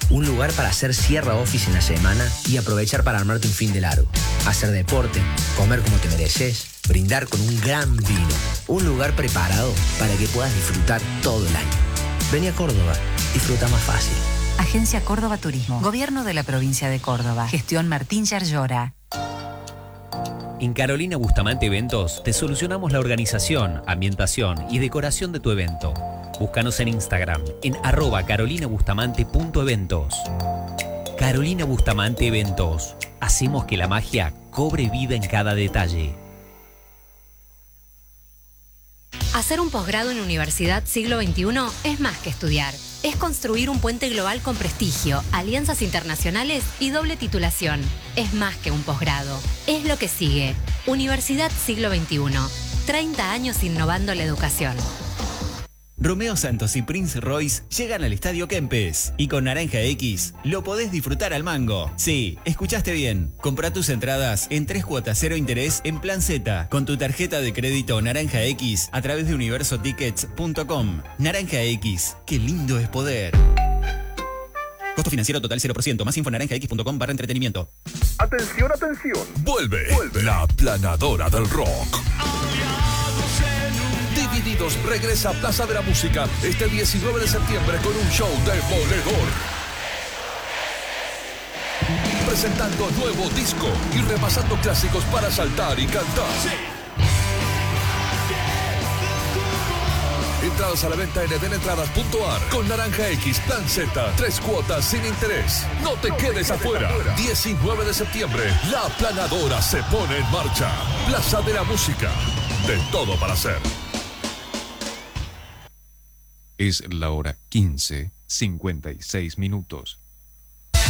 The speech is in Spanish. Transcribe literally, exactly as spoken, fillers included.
Un lugar para hacer sierra office en la semana y aprovechar para armarte un fin de largo. Hacer deporte, comer como te mereces, brindar con un gran vino. Un lugar preparado para que puedas disfrutar todo el año. Vení a Córdoba, disfruta más fácil. Agencia Córdoba Turismo. Gobierno de la provincia de Córdoba. Gestión Martín Yarlora. En Carolina Bustamante Eventos te solucionamos la organización, ambientación y decoración de tu evento. Búscanos en Instagram en arroba carolinabustamante punto eventos. Carolina Bustamante Eventos. Hacemos que la magia cobre vida en cada detalle. Hacer un posgrado en Universidad Siglo veintiuno es más que estudiar. Es construir un puente global con prestigio, alianzas internacionales y doble titulación. Es más que un posgrado. Es lo que sigue. Universidad Siglo veintiuno. treinta años innovando la educación. Romeo Santos y Prince Royce llegan al Estadio Kempes y con Naranja X lo podés disfrutar al mango. Sí, escuchaste bien. Comprá tus entradas en tres cuotas cero interés en Plan Z con tu tarjeta de crédito Naranja X a través de universo tickets punto com. Naranja X, qué lindo es poder. Costo financiero total cero por ciento. Más info en naranja x punto com barra entretenimiento. Atención, atención. Vuelve, Vuelve la aplanadora del rock. Divididos regresa a Plaza de la Música este diecinueve de septiembre con un show demoledor. Presentando nuevo disco y repasando clásicos para saltar y cantar. Sí. Entradas a la venta en edenentradas punto ar con Naranja X, Plan Z, tres cuotas sin interés. No te no quedes te afuera. afuera. diecinueve de septiembre, la aplanadora se pone en marcha. Plaza de la Música. De todo para hacer. Es la hora quince, cincuenta y seis minutos.